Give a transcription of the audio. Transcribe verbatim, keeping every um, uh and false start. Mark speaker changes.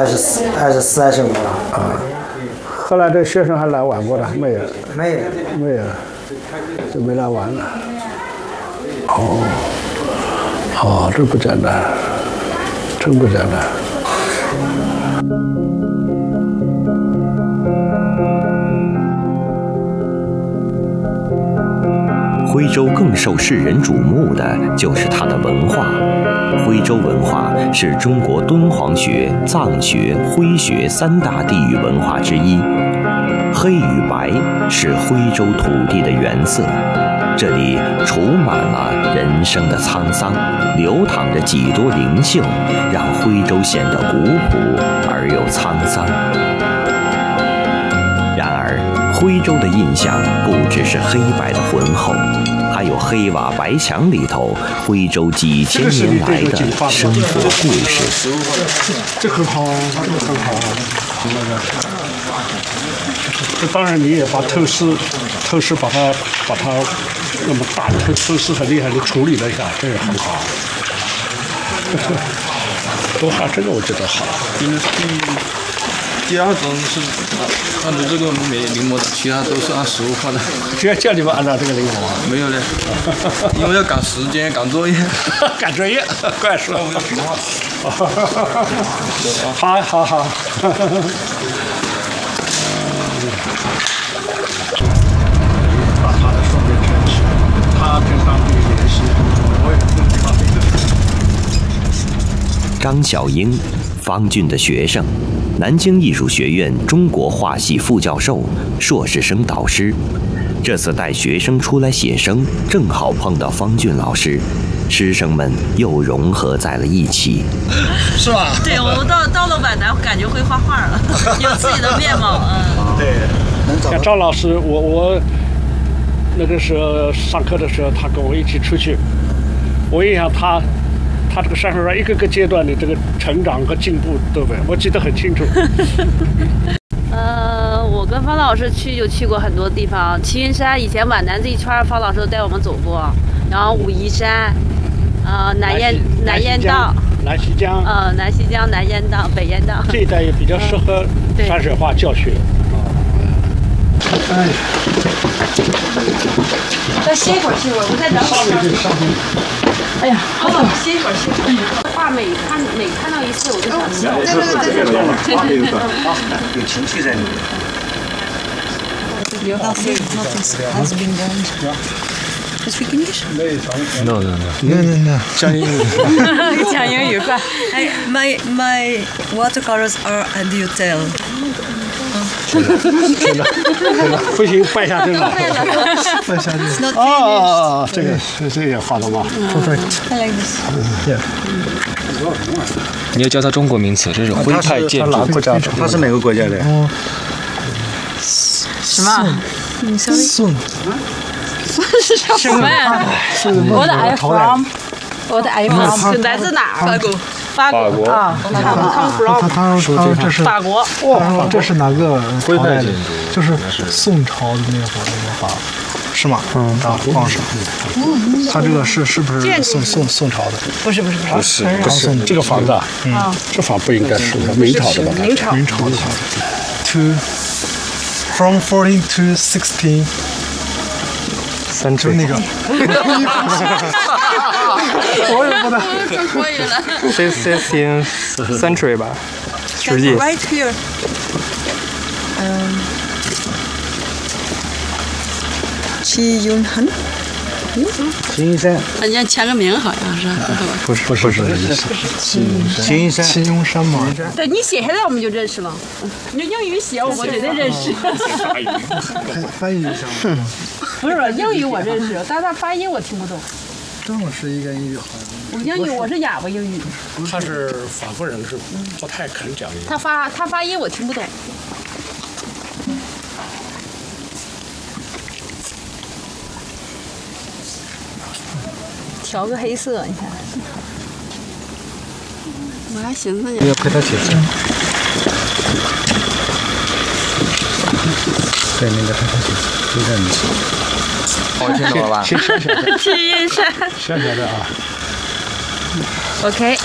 Speaker 1: 还是还是三十五了
Speaker 2: 啊。后来这学生还来玩过的没有？
Speaker 1: 没有，
Speaker 2: 没有，就没来玩了。哦，哦，这不简单，真不简单。
Speaker 3: 徽州更受世人瞩目的就是它的文化。徽州文化是中国敦煌学、藏学、徽学三大地域文化之一。黑与白是徽州土地的原色，这里储满了人生的沧桑，流淌着几多灵性，让徽州显得古朴而又沧桑。然而，徽州的印象不只是黑白的浑厚，还有黑瓦白墙里头徽州几千年来的生活故事。
Speaker 2: 这很好，这个很好。这当然你也把透视，透视把它把它那么大透透视很厉害的处理了一下，这也很好。多好，这个我觉得好。
Speaker 4: 因为第二种是按照这个没临摹的，其他都是按实物画的。
Speaker 2: 只要叫你们按照这个临摹啊？
Speaker 4: 没有嘞，因为要赶时间、赶作业。
Speaker 2: 赶作业，怪说。
Speaker 4: 我要平画。
Speaker 2: 好好好。把他的双面撑起，他跟当地联系，我也不知道。
Speaker 3: 张小英，方俊的学生，南京艺术学院中国画系副教授、硕士生导师。这次带学生出来写生，正好碰到方俊老师，师生们又融合在了一起。
Speaker 5: 是吧？
Speaker 6: 对，我到到了皖南，感觉会画画了，有自己的面貌。嗯，
Speaker 2: 对。像赵老师，我我那个时候上课的时候，他跟我一起出去，我印象他。他这个山水画一个个阶段的这个成长和进步都没，我记得很清楚。
Speaker 6: 呃，我跟方老师去就去过很多地方，齐云山以前皖南这一圈，方老师都带我们走过，然后武夷山，呃，南燕南燕道，
Speaker 2: 南溪江，
Speaker 6: 呃，南溪江、南燕道、北燕道，
Speaker 2: 这一带也比较适合山水画教学。哎。
Speaker 6: 再歇一会儿，歇一会儿，我再等会儿。哎呀，好了，歇一会儿，歇一会儿。画每看每看到一次，我就想笑。
Speaker 7: 对对对对对。有情绪在里面。
Speaker 8: Nothing, nothing has been done. You speak English?
Speaker 4: No, no, no.
Speaker 7: No, no, no.
Speaker 2: 讲英语。
Speaker 6: 讲英语快。
Speaker 8: My my watercolors are at the hotel.
Speaker 2: 是的，是的，是的，不行，败下阵来。
Speaker 7: 败下阵。
Speaker 2: 哦，这个这个也画的吗
Speaker 7: ？Perfect.
Speaker 8: I like this.
Speaker 7: Yeah.
Speaker 4: 你要教他中国名词，这是徽派建筑。
Speaker 7: 他是哪个国家的？哦。
Speaker 6: 什么？
Speaker 7: 宋。
Speaker 6: 什么呀？我的 I from， 我的 I from 来自哪儿？法国。法国啊，他
Speaker 7: 他他说这是
Speaker 6: 法国。
Speaker 7: 哇，这是哪个朝代的？就是宋朝的那会儿那个画，是吗？嗯，啊，皇上。他这个是是不是宋宋宋朝的？
Speaker 6: 不是不是
Speaker 2: 不是不是这个房子啊，嗯，这房不应该是明朝的吧？
Speaker 6: 明朝
Speaker 7: 明朝的。To from fourteen to sixteen。就是那个。我也不能。
Speaker 6: 可以了。
Speaker 9: sixteenth century 吧，十纪。
Speaker 8: Right here. Um. 齐云恒。
Speaker 7: 齐云山。
Speaker 6: 人家签个名好像是。
Speaker 7: 不是不是不是。齐云山。齐云山嘛。
Speaker 6: 对你写下来我们就认识了。你英语写我绝对认识。
Speaker 7: 翻译一下。
Speaker 6: 不是英语我认识，但是他发音我听不懂。
Speaker 7: 正好是一个英语好像。
Speaker 6: 我英语我是哑巴英语。
Speaker 2: 他是法国人，是不太肯讲英语。
Speaker 6: 他发他发音我听不懂。调个黑色，你看。我还寻思呢。
Speaker 7: 要陪他写字。对，那个陪他写字，有点意思。
Speaker 4: 我听懂了吧？
Speaker 2: 小小的。
Speaker 6: 齐云山。
Speaker 2: 小小的啊。
Speaker 6: OK。